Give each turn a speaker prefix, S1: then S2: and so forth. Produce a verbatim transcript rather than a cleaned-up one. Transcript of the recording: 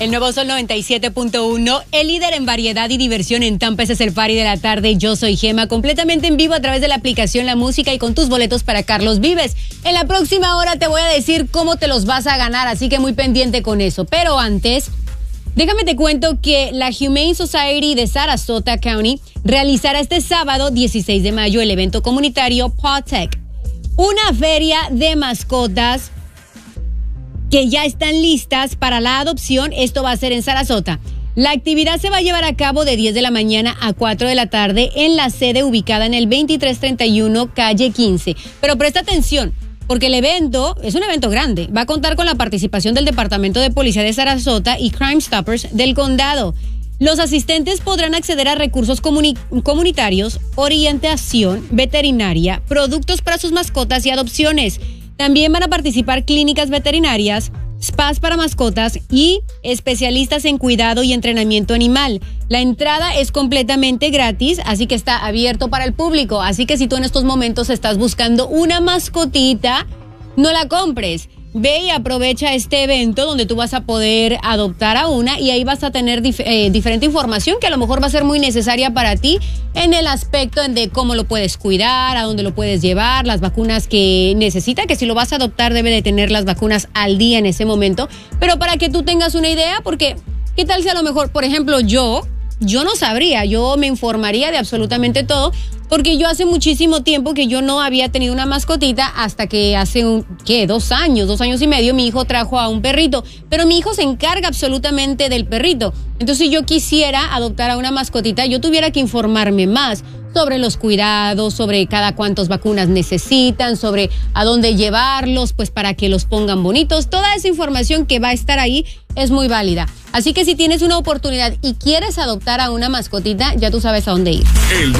S1: El nuevo Sol noventa y siete punto uno, el líder en variedad y diversión en Tampa. Ese es el party de la tarde. Yo soy Gema, completamente en vivo a través de la aplicación La Música y con tus boletos para Carlos Vives. En la próxima hora te voy a decir cómo te los vas a ganar, así que muy pendiente con eso. Pero antes, déjame te cuento que la Humane Society de Sarasota County realizará este sábado dieciséis de mayo el evento comunitario Pawtech, una feria de mascotas que ya están listas para la adopción. Esto va a ser en Sarasota. La actividad se va a llevar a cabo de diez de la mañana a cuatro de la tarde en la sede ubicada en el veintitrés treinta y uno, calle quince. Pero presta atención, porque el evento es un evento grande. Va a contar con la participación del Departamento de Policía de Sarasota y Crime Stoppers del condado. Los asistentes podrán acceder a recursos comuni- comunitarios, orientación veterinaria, productos para sus mascotas y adopciones. También van a participar clínicas veterinarias, spas para mascotas y especialistas en cuidado y entrenamiento animal. La entrada es completamente gratis, así que está abierto para el público. Así que si tú en estos momentos estás buscando una mascotita, no la compres. Ve y aprovecha este evento donde tú vas a poder adoptar a una y ahí vas a tener dif- eh, diferente información que a lo mejor va a ser muy necesaria para ti en el aspecto de cómo lo puedes cuidar, a dónde lo puedes llevar, las vacunas que necesita, que si lo vas a adoptar debe de tener las vacunas al día en ese momento, pero para que tú tengas una idea, porque ¿qué tal si a lo mejor, por ejemplo, yo, yo no sabría, yo me informaría de absolutamente todo, porque yo hace muchísimo tiempo que yo no había tenido una mascotita hasta que hace, un, ¿qué? Dos años, dos años y medio, mi hijo trajo a un perrito, pero mi hijo se encarga absolutamente del perrito. Entonces, si yo quisiera adoptar a una mascotita, yo tuviera que informarme más sobre los cuidados, sobre cada cuántas vacunas necesitan, sobre a dónde llevarlos, pues para que los pongan bonitos. Toda esa información que va a estar ahí es muy válida. Así que si tienes una oportunidad y quieres adoptar a una mascotita, ya tú sabes a dónde ir.
S2: El